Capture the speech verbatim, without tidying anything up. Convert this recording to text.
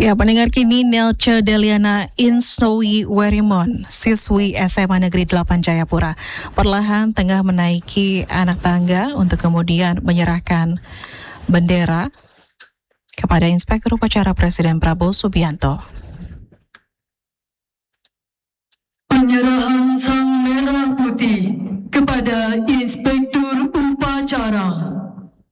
Ya, pendengar kini Nelce Deliana Insnowi Werimon, siswi S M A Negeri delapan Jayapura, perlahan tengah menaiki anak tangga untuk kemudian menyerahkan bendera kepada Inspektur Upacara Presiden Prabowo Subianto.